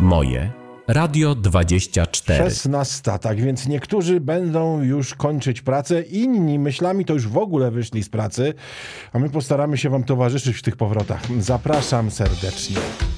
Moje Radio 24. 16, tak więc niektórzy będą już kończyć pracę, inni myślami to już w ogóle wyszli z pracy, a my postaramy się wam towarzyszyć w tych powrotach. Zapraszam serdecznie.